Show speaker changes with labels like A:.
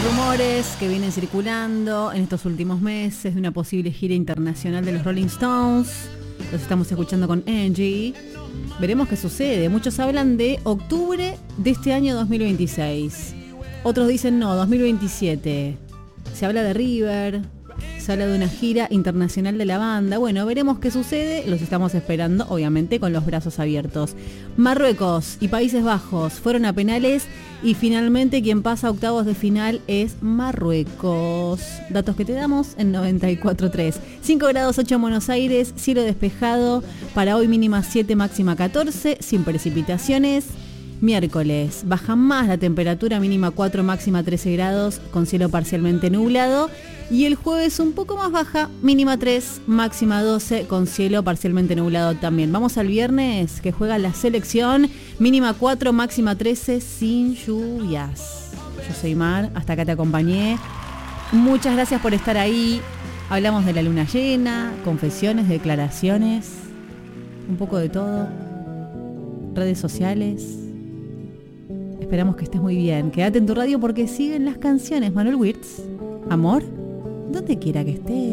A: rumores que vienen circulando en estos últimos meses de una posible gira internacional de los Rolling Stones. Los estamos escuchando con Angie. Veremos qué sucede. Muchos hablan de octubre de este año 2026. Otros dicen no, 2027. Se habla de River, se habla de una gira internacional de la banda. Bueno, veremos qué sucede. Los estamos esperando, obviamente, con los brazos abiertos. Marruecos y Países Bajos fueron a penales y finalmente quien pasa a octavos de final es Marruecos. Datos que te damos en 94.3. 5 grados 8 en Buenos Aires, cielo despejado. Para hoy mínima 7, máxima 14, sin precipitaciones. Miércoles, baja más la temperatura, mínima 4, máxima 13 grados, con cielo parcialmente nublado. Y el jueves un poco más baja, mínima 3, máxima 12, con cielo parcialmente nublado también. Vamos al viernes, que juega la selección, mínima 4, máxima 13, sin lluvias. Yo soy Mar, hasta acá te acompañé. Muchas gracias por estar ahí. Hablamos de la luna llena, confesiones, declaraciones, un poco de todo. Redes sociales. Esperamos que estés muy bien. Quédate en tu radio porque siguen las canciones. Manuel Wirtz, amor, donde quiera que estés.